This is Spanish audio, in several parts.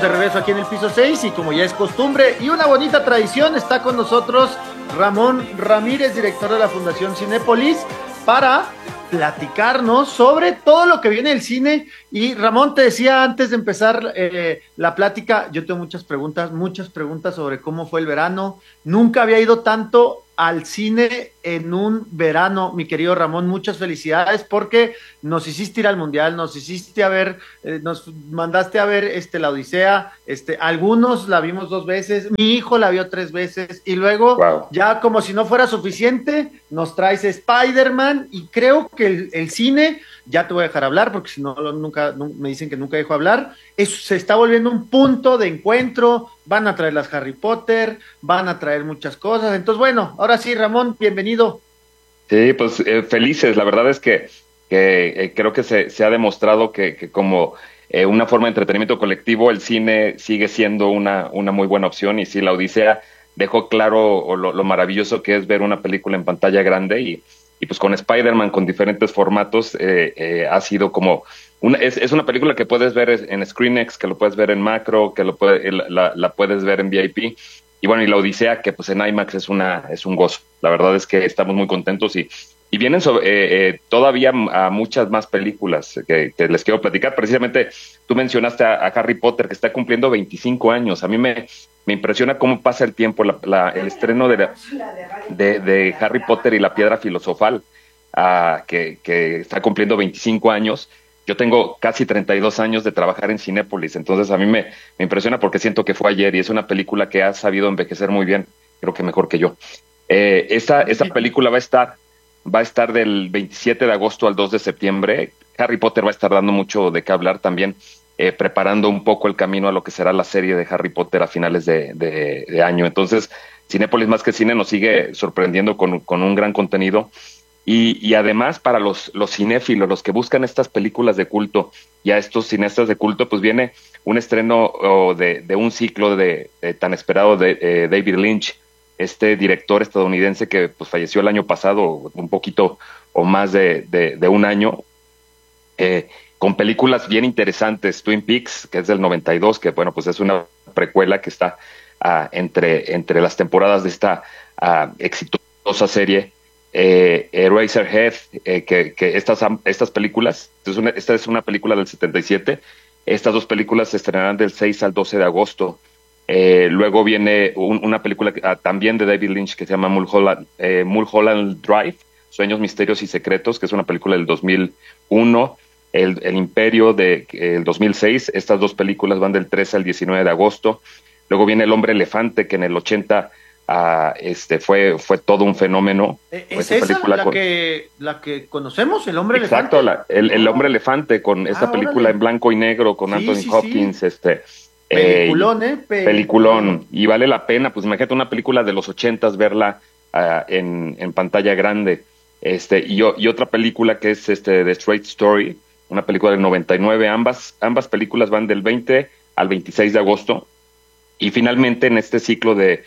de regreso aquí en el piso 6 y como ya es costumbre y una bonita tradición, está con nosotros Ramón Ramírez, director de la Fundación Cinépolis, para platicarnos sobre todo lo que viene del cine. Y Ramón, te decía antes de empezar la plática, yo tengo muchas preguntas sobre cómo fue el verano. Nunca había ido tanto al cine en un verano, mi querido Ramón. Muchas felicidades porque nos hiciste ir al Mundial, nos hiciste a ver, nos mandaste a ver la Odisea, algunos la vimos 2 veces, mi hijo la vio 3 veces y luego Wow. ya como si no fuera suficiente, nos traes Spider-Man y creo que el cine, ya te voy a dejar hablar porque si no nunca me dicen que nunca dejo hablar, se está volviendo un punto de encuentro, van a traer las Harry Potter, van a traer muchas cosas, entonces bueno, ahora sí Ramón, bienvenido. Sí, pues felices. La verdad es que creo que se ha demostrado que como una forma de entretenimiento colectivo, el cine sigue siendo una muy buena opción. Y sí, la Odisea dejó claro lo maravilloso que es ver una película en pantalla grande. Y pues con Spider-Man, con diferentes formatos, ha sido como es una película que puedes ver en ScreenX, que lo puedes ver en Macro, que la puedes ver en VIP. Y bueno, y la Odisea, que pues en IMAX es un gozo. La verdad es que estamos muy contentos y vienen todavía a muchas más películas que les quiero platicar. Precisamente tú mencionaste a Harry Potter, que está cumpliendo 25 años. A mí me impresiona cómo pasa el tiempo. El estreno de Harry Potter y la Piedra Filosofal, que está cumpliendo 25 años. Yo tengo casi 32 años de trabajar en Cinépolis, entonces a mí me impresiona porque siento que fue ayer y es una película que ha sabido envejecer muy bien, creo que mejor que yo. Esta película va a estar del 27 de agosto al 2 de septiembre. Harry Potter va a estar dando mucho de qué hablar también, preparando un poco el camino a lo que será la serie de Harry Potter a finales de año. Entonces, Cinépolis más que cine nos sigue sorprendiendo con un gran contenido. Y además para los cinéfilos, los que buscan estas películas de culto, y a estos cineastas de culto, pues viene un estreno de un ciclo tan esperado de David Lynch, este director estadounidense que pues falleció el año pasado, un poquito o más de un año, con películas bien interesantes. Twin Peaks, que es del 92, que bueno, pues es una precuela que está entre las temporadas de esta exitosa serie. Eraserhead, que estas películas, esta es una película del 77, estas 2 películas se estrenarán del 6 al 12 de agosto. Luego viene una película también de David Lynch que se llama Mulholland Drive, Sueños, Misterios y Secretos, que es una película del 2001, el Imperio del 2006. Estas 2 películas van del 13 al 19 de agosto. Luego viene El Hombre Elefante, que en el 80 fue todo un fenómeno. ¿Es esa la que conocemos, El Hombre Exacto, Elefante? el Hombre Elefante, con esta película órale. en blanco y negro con Sí, Anthony sí, Hopkins, sí. Peliculón, peliculón, y vale la pena. Pues imagínate una película de los 80s verla en pantalla grande. Y otra película que es The Straight Story, una película del 99. Ambas películas van del 20 al 26 de agosto. Y finalmente en este ciclo de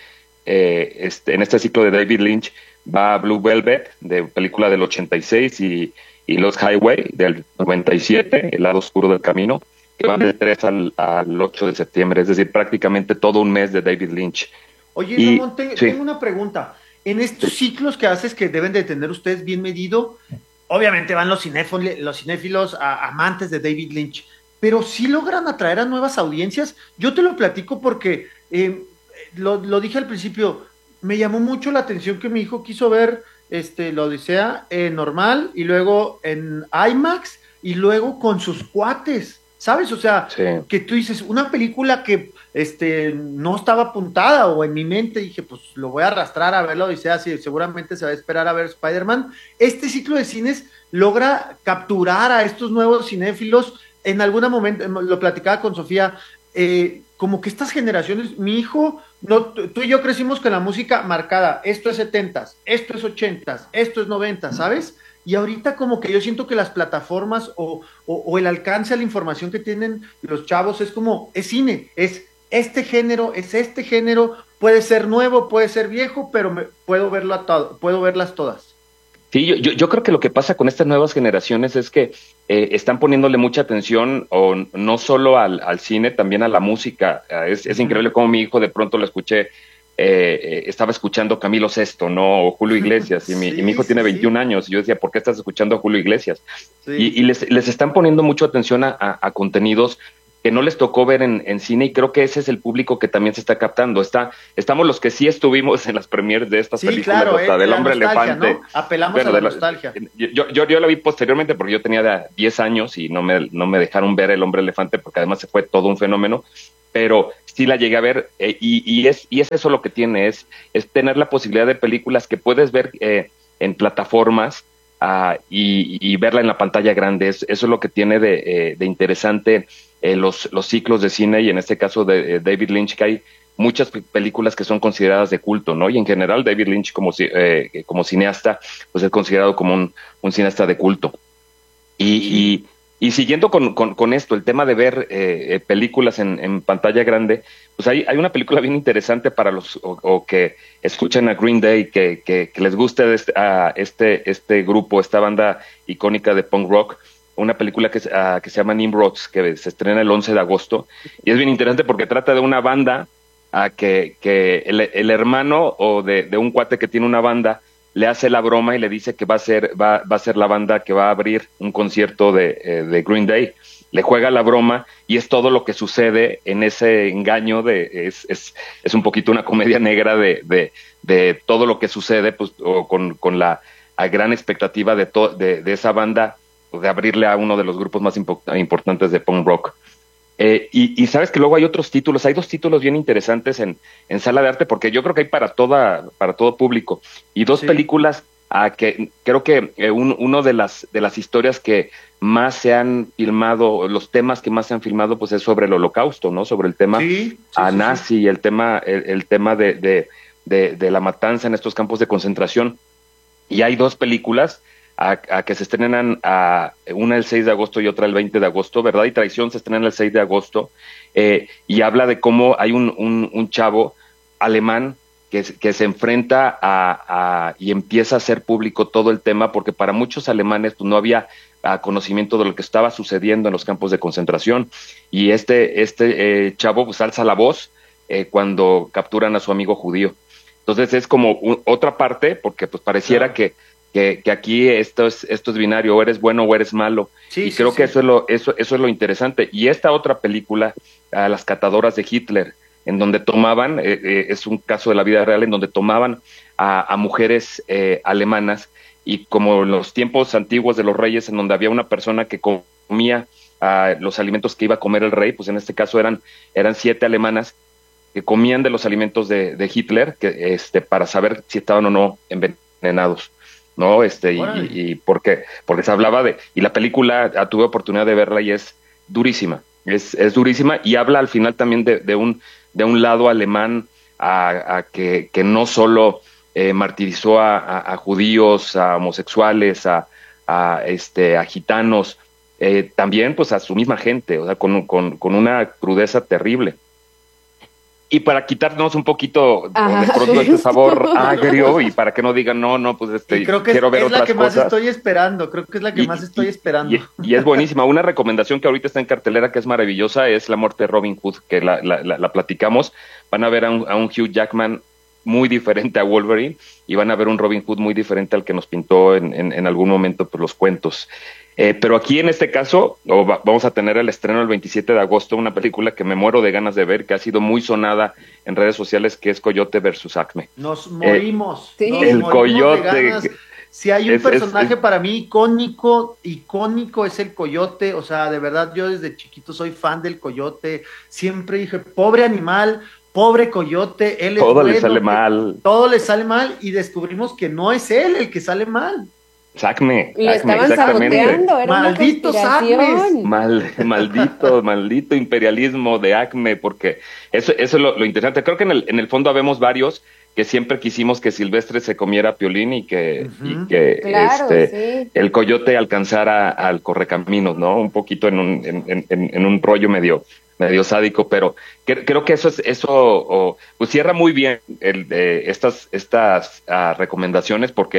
David Lynch va Blue Velvet, de película del 86, y Lost Highway del 97, El lado oscuro del camino, que van del 3 al 8 de septiembre, es decir, prácticamente todo un mes de David Lynch. Oye, Y Ramón, sí, tengo una pregunta. En estos ciclos que haces que deben de tener ustedes bien medido, obviamente van los cinéfilos amantes de David Lynch, pero sí logran atraer a nuevas audiencias. Yo te lo platico porque lo dije al principio, me llamó mucho la atención que mi hijo quiso ver la Odisea normal y luego en IMAX y luego con sus cuates, ¿sabes? O sea, sí. que tú dices, una película que no estaba apuntada o en mi mente dije, pues lo voy a arrastrar a ver la Odisea, sí, seguramente se va a esperar a ver Spider-Man. Este ciclo de cines logra capturar a estos nuevos cinéfilos. En algún momento, lo platicaba con Sofía, como que estas generaciones, mi hijo, no, tú y yo crecimos con la música marcada, esto es 70s, esto es 80s, esto es 90s, ¿sabes? Y ahorita como que yo siento que las plataformas o el alcance a la información que tienen los chavos es como, es cine, es este género, puede ser nuevo, puede ser viejo, pero puedo verlas todas. Sí, yo creo que lo que pasa con estas nuevas generaciones es que están poniéndole mucha atención, o no solo al cine, también a la música. Es Ujú. increíble cómo mi hijo de pronto lo escuché, estaba escuchando Camilo Sesto, ¿no? O Julio Iglesias, y mi Sí, hijo sí, tiene sí, 21 años, y yo decía, ¿por qué estás escuchando a Julio Iglesias? sí. Y les están poniendo mucho atención a contenidos que no les tocó ver en cine, y creo que ese es el público que también se está captando. Estamos los que sí estuvimos en las premieres de estas Sí, películas, claro, hasta del la Hombre nostalgia, Elefante. ¿no? Apelamos a Bueno, la nostalgia. yo la vi posteriormente porque yo tenía 10 años y no me dejaron ver El Hombre Elefante, porque además se fue todo un fenómeno, pero sí la llegué a ver, y es eso lo que tiene, es tener la posibilidad de películas que puedes ver en plataformas, y verla en la pantalla grande. Eso es lo que tiene de interesante los ciclos de cine, y en este caso de David Lynch, que hay muchas películas que son consideradas de culto, ¿no? Y en general David Lynch como cineasta, pues es considerado como un cineasta de culto. Sí, Y, y siguiendo con esto, el tema de ver películas en pantalla grande, pues hay una película bien interesante para o que escuchen a Green Day, que les guste este grupo, esta banda icónica de punk rock. Una película que se llama Nimrods, que se estrena el 11 de agosto, y es bien interesante porque trata de una banda, que el hermano o de un cuate que tiene una banda le hace la broma y le dice que va a ser la banda que va a abrir un concierto de Green Day. Le juega la broma, y es todo lo que sucede en ese engaño. Es un poquito una comedia negra de todo lo que sucede, pues, o con la gran expectativa de esa banda, pues, de abrirle a uno de los grupos más importantes de punk rock. Y sabes que luego hay otros títulos, hay dos títulos bien interesantes en Sala de Arte, porque yo creo que hay para todo público, y dos sí, películas que creo que uno de las historias que más se han filmado, los temas que más se han filmado, pues es sobre el Holocausto, ¿no? Sobre el tema sí, sí, sí, sí. nazi, el tema de la matanza en estos campos de concentración. Y hay dos películas a que se estrenan, una el 6 de agosto y otra el 20 de agosto. Verdad y Traición se estrena el 6 de agosto, y habla de cómo hay un chavo alemán que se enfrenta y empieza a hacer público todo el tema, porque para muchos alemanes pues, no había conocimiento de lo que estaba sucediendo en los campos de concentración, y este chavo pues alza la voz cuando capturan a su amigo judío. Entonces es como otra parte, porque pues pareciera Claro. que aquí esto es binario, o eres bueno o eres malo, Sí, y sí, creo que sí. eso es lo interesante. Y esta otra película, Las catadoras de Hitler, en donde tomaban, es un caso de la vida real, en donde tomaban a mujeres alemanas, y como en los tiempos antiguos de los reyes, en donde había una persona que comía los alimentos que iba a comer el rey, pues en este caso eran 7 alemanas que comían de los alimentos de Hitler, para saber si estaban o no envenenados, ¿no? Órale. Y porque se hablaba y la película, tuve oportunidad de verla, y es durísima, es durísima, y habla al final también de un lado alemán, que no solo martirizó a judíos, a homosexuales, a gitanos, también pues a su misma gente, o sea, con una crudeza terrible. Y para quitarnos un poquito, o de Ah, pronto, este sabor justo. agrio, y para que no digan, no, no, pues Y creo que quiero ver es la otras que más cosas. estoy esperando, creo que es la que más Y, estoy y, esperando. y es buenísima. Una recomendación que ahorita está en cartelera, que es maravillosa, es La muerte de Robin Hood, que la platicamos. Van a ver a un Hugh Jackman muy diferente a Wolverine, y van a ver un Robin Hood muy diferente al que nos pintó en algún momento, pues, los cuentos. Pero aquí en este caso vamos a tener el estreno el 27 de agosto, una película que me muero de ganas de ver, que ha sido muy sonada en redes sociales, que es Coyote versus Acme. Eh, Nos Sí. el morimos de Coyote ganas. Si hay un es personaje para mí icónico, icónico es el Coyote, o sea, de verdad yo desde chiquito soy fan del Coyote, siempre dije, pobre animal, pobre Coyote, él es todo le sale bueno, mal. todo le sale mal y descubrimos que no es él el que sale mal. Es Acme, Lo Acme, estaban exactamente. saboteando, era una Malditos Acmes. conspiración. Maldito imperialismo de Acme, porque eso es lo interesante. Creo que en el fondo habemos varios que siempre quisimos que Silvestre se comiera a Piolín, y que, y Ujú. que Claro, sí. el Coyote alcanzara al Correcaminos, ¿no? Un poquito en un rollo medio sádico, pero creo que pues cierra muy bien estas recomendaciones, porque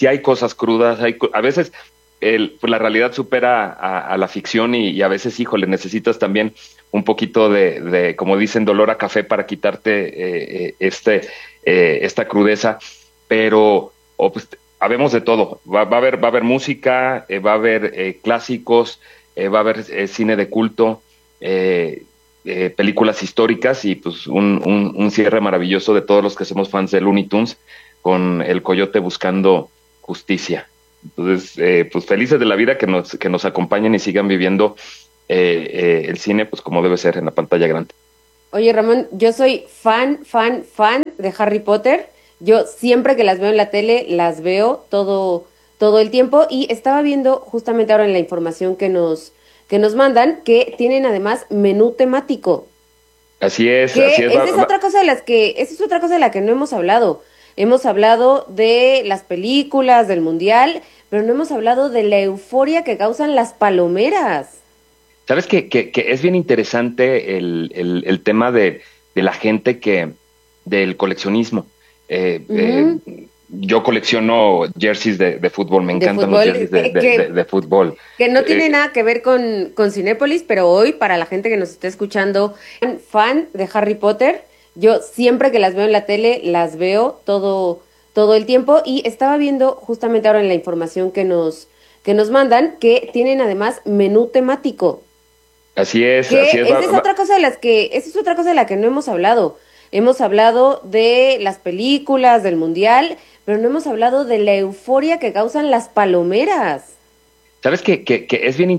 sí hay cosas crudas, a veces pues la realidad supera a la ficción y a veces, híjole, necesitas también un poquito como dicen, dolor a café para quitarte esta crudeza, pero pues, habemos de todo. Va a haber música, va a haber clásicos, va a haber cine de culto, películas históricas y pues un cierre maravilloso de todos los que somos fans de Looney Tunes con el Coyote buscando justicia. Entonces, pues felices de la vida que nos acompañen y sigan viviendo el cine pues como debe ser en la pantalla grande. Oye, Ramón, yo soy fan de Harry Potter. Yo siempre que las veo en la tele, las veo todo el tiempo. Y estaba viendo justamente ahora en la información que nos mandan, que tienen además menú temático. Así es, Que así es. esa es otra cosa esa es otra cosa de la que no hemos hablado. Hemos hablado de las películas, del mundial, pero no hemos hablado de la euforia que causan las palomeras. Sabes que es bien interesante el tema de la gente del coleccionismo. Yo colecciono jerseys de fútbol, me encantan los jerseys de fútbol. Que no tiene nada que ver con Cinépolis, pero hoy, para la gente que nos está escuchando, fan de Harry Potter, yo siempre que las veo en la tele, las veo todo el tiempo. Y estaba viendo justamente ahora en la información que nos mandan, que tienen además menú temático. Así es, Que así es. esa es otra cosa esa es otra cosa de la que no hemos hablado. Hemos hablado de las películas, del mundial, pero no hemos hablado de la euforia que causan las palomeras. Sabes que es bien